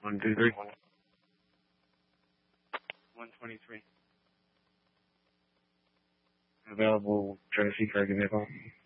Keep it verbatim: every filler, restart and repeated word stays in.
One, two, three. One twenty-three. Available. Try to see if I can give me a call.